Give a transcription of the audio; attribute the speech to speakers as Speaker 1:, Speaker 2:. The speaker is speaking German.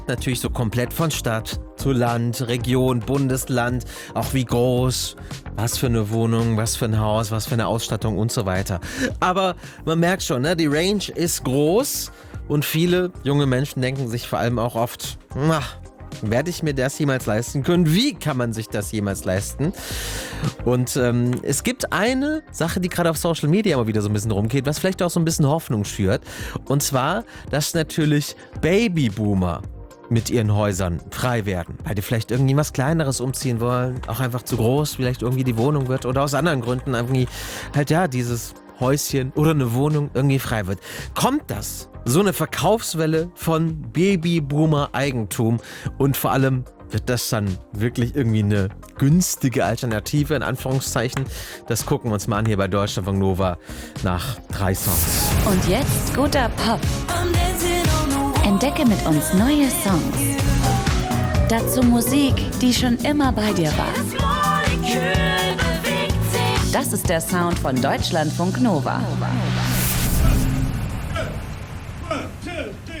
Speaker 1: Natürlich so komplett von Stadt zu Land, Region, Bundesland, auch wie groß, was für eine Wohnung, was für ein Haus, was für eine Ausstattung und so weiter. Aber man merkt schon, ne, die Range ist groß und viele junge Menschen denken sich vor allem auch oft, werde ich mir das jemals leisten können? Wie kann man sich das jemals leisten? Und es gibt eine Sache, die gerade auf Social Media immer wieder so ein bisschen rumgeht, was vielleicht auch so ein bisschen Hoffnung schürt. Und zwar, dass natürlich Babyboomer mit ihren Häusern frei werden, weil die vielleicht irgendwie was Kleineres umziehen wollen, auch einfach zu groß, vielleicht irgendwie die Wohnung wird oder aus anderen Gründen irgendwie halt ja dieses Häuschen oder eine Wohnung irgendwie frei wird. Kommt das? So eine Verkaufswelle von Babyboomer-Eigentum und vor allem wird das dann wirklich irgendwie eine günstige Alternative, in Anführungszeichen? Das gucken wir uns mal an hier bei Deutschlandfunk Nova nach 3 Songs.
Speaker 2: Und jetzt guter Pop. Entdecke mit uns neue Songs. Dazu Musik, die schon immer bei dir war. Das ist der Sound von Deutschlandfunk Nova.